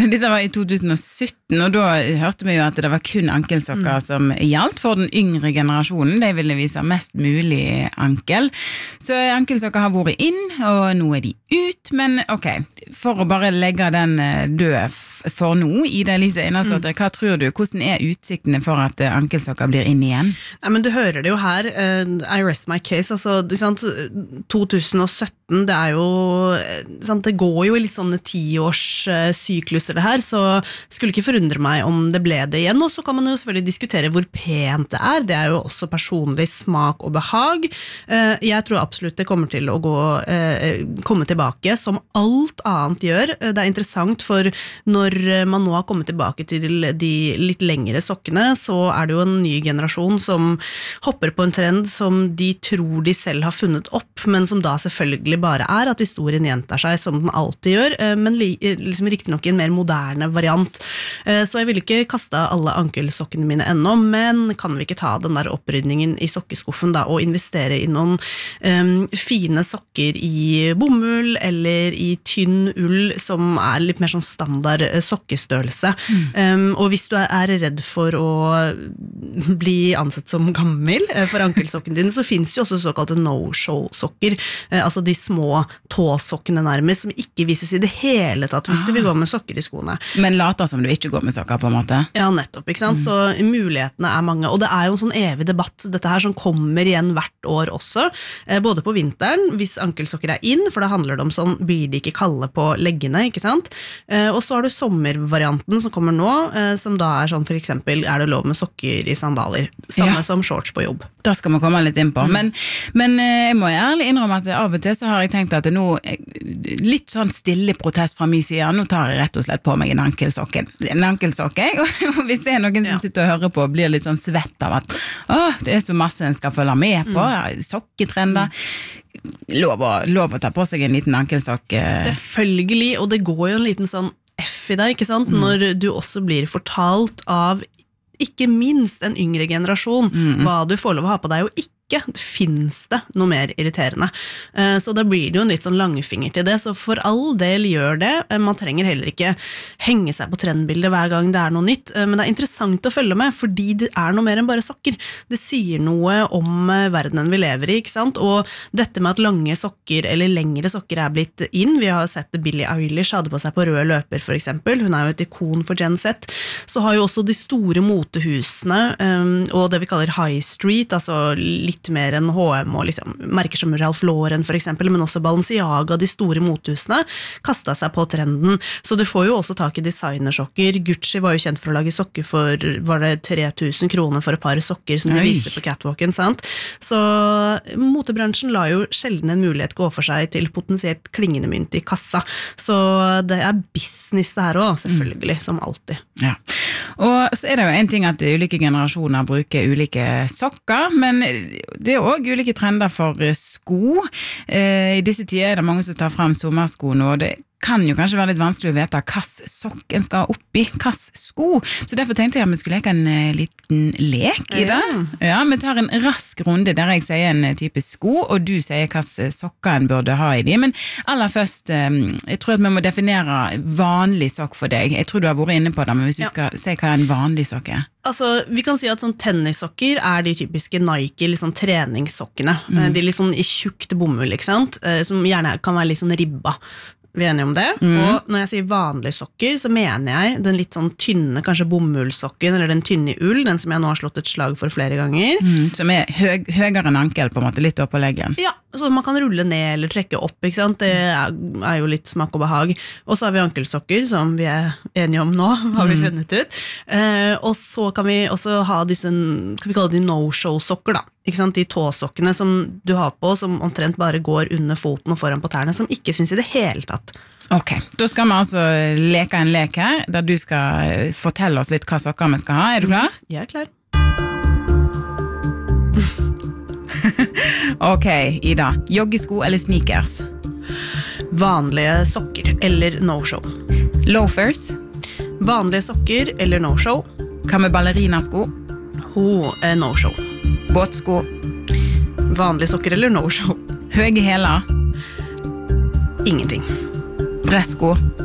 Dette var i 2017, og da hørte vi jo at det var kun ankelsokker som gjaldt for den yngre generasjonen. De ville vise mest mulig ankel. Så ankelsokker har vært inn, og nå er de ut, men ok, for å bare legge den død for nå, Ida-Elise Einarsdotter, hva tror du? Hvordan er utsiktene for at ankelsokker blir inn igjen? Nei, men du hører det jo her, I rest my case, altså, 2017, det er jo, sant, det går jo i litt sånne 10-års sykluser det her, så skulle ikke forundre meg om det ble det igjen, og så kan man jo selvfølgelig diskutere hvor pent det er jo også personlig smak og behag. Jeg tror absolutt det kommer til å komme tilbake, som alt annet gjør. Det er interessant, for når man nå har kommet tilbake til de litt lengre sokkene, så er det jo en ny generasjon som hopper på en trend som de tror de selv har funnet opp, men som da selvfølgelig bare er at historien gjentar seg som den alltid gjør, men liksom riktig nok i en mer moderne variant. Så jeg vil ikke kaste alle ankelsokkene mine ennå, men kan vi ikke ta den der opprydningen i sokkeskuffen da, og investere i noen fine sokker i bomull eller i tynn ull som er litt mer sånn standard sokkestørrelse. Og hvis du er redd for å bli ansett som gammel for ankelsokken din, så finnes jo også såkalte no-show-sokker, altså de små tåsokkene nærmest, som ikke vises i det hele tatt hvis du vil gå med sokker i skoene. Men later som du ikke går med sokker på en måte? Ja, nettopp, ikke sant? Så mulighetene er mange, og det er jo en sånn evig debatt, dette her som kommer igjen hvert år også, både på vinteren, hvis ankelsokker er inn, for da handler det om sånn, blir de ikke kalde på leggene, ikke sant? Og så har du sommervarianten som kommer nå, som da er sånn, for eksempel, er det lov med sokker i sandaler, samme som shorts på jobb. Da skal man komme litt inn på, men jeg må ærlig innrømme at av og til så har jeg tenkt at det nå litt sånn stille protest fra min side, nå tar jeg rett og slett på meg en ankelsokke, og hvis det er noen som sitter og hører på og blir litt sånn svett av at det er så masse en skal følge med på, sokketrender, lov å ta på seg en liten ankelsokk. Selvfølgelig, og det går jo en liten sånn F i deg, ikke sant? Når du også blir fortalt av ikke minst en yngre generasjon hva du får lov å ha på deg og ikke, finnes det noe mer irriterende. Så da blir det jo en litt sånn langfinger til det, så for all del gjør det. Man trenger heller ikke henge seg på trendbildet hver gang det er noe nytt, men det er interessant å følge med, fordi det er noe mer enn bare sokker. Det sier noe om verdenen vi lever i, ikke sant? Og dette med at lange sokker eller lengre sokker er blitt inn, vi har sett Billie Eilish hadde på seg på rød løper for eksempel, hun er jo et ikon for Gen Z, så har jo også de store motehusene og det vi kaller high street, altså litt mer enn H&M og liksom, merker som Ralph Lauren for eksempel, men også Balenciaga, de store mothusene, kastet seg på trenden. Så du får jo også tak i designersokker. Gucci var jo kjent for å lage sokker for, var det 3000 kroner for et par sokker som de viste på catwalken, sant? Så motebransjen la jo sjelden en mulighet gå for seg til potensielt klingende mynt i kassa. Så det er business det her også, selvfølgelig, som alltid. Ja. Og så er det jo en ting at ulike generasjoner bruker ulike sokker, men det er også ulike trender for sko. I disse tider er det mange som tar frem sommersko nå, og det kan jo kanskje være litt vanskelig å vite hva sokk en skal oppi, hva sko. Så derfor tenkte jeg at vi skulle leke en liten lek i det. Ja, vi tar en rask runde der jeg sier en type sko, og du sier hva sokker en burde ha i de. Men aller først, jeg tror at vi må definere vanlig sokk for deg. Jeg tror du har vært inne på det, men hvis vi skal se hva en vanlig sokk er. Altså, vi kan si at sånn tennissokker er de typiske Nike liksom, treningssokkene. De er litt sånn i tjukt bomull, ikke sant? Som gjerne kan være litt sånn ribba. Vi er enige om det, og når jeg sier vanlige sokker, så mener jeg den litt sånn tynne, kanskje bomullsokken, eller den tynne i ull, den som jeg nå har slått et slag for flere ganger. Som er høyere enn ankel, på en måte, litt opp på leggen. Ja, så man kan rulle ned eller trekke opp, ikke sant? Det er jo litt smak og behag. Og så har vi ankelsokker, som vi er enige om nå, har vi funnet ut. Og så kan vi også ha disse, skal vi kalle de no-show-sokker da, ikke sant? De tåsokkene som du har på, som omtrent bare går under foten og foran på tærne, som ikke synes i det hele tatt. Ok, da skal vi altså leke en lek her, der du skal fortelle oss litt hva sokker vi skal ha. Er du klar? Jeg er klar. Ok, Ida. Joggesko eller sneakers? Vanlige sokker eller no-show. Loafers? Vanlige sokker eller no-show. Hva med ballerinasko? No-show. Båtsko? Vanlige sokker eller no-show. Høye hæler? Ingenting. Dressko?